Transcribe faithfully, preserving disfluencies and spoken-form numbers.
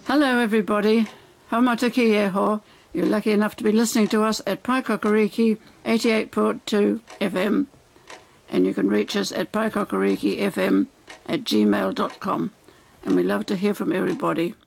Hello everybody, haumata ki e ho. You're lucky enough to be listening to us at Paikokariki eighty-eight point two F M, and you can reach us at paikokarikifm at gmail dot com, and we love to hear from everybody.